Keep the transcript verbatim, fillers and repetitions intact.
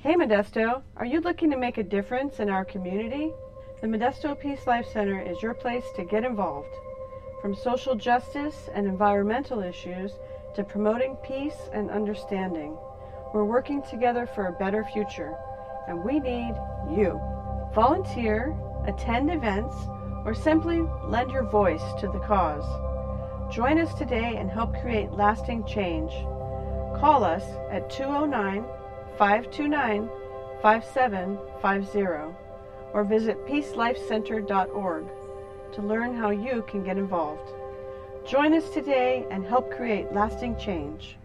Hey Modesto, are you looking to make a difference in our community? The Modesto Peace Life Center is your place to get involved. From social justice and environmental issues to promoting peace and understanding, we're working together for a better future, and we need you. Volunteer, attend events, or simply lend your voice to the cause. Join us today and help create lasting change. Call us at two oh nine, five two nine, five seven five zero or visit peace life center dot org to learn how you can get involved. Join us today and help create lasting change.